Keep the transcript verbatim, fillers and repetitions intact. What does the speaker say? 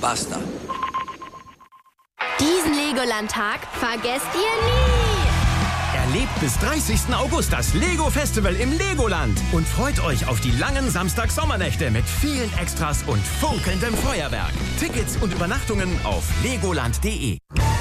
Basta. Diesen Legoland-Tag vergesst ihr nie! Erlebt bis dreißigsten August das Lego Festival im Legoland und freut euch auf die langen Samstag-Sommernächte mit vielen Extras und funkelndem Feuerwerk. Tickets und Übernachtungen auf legoland punkt de.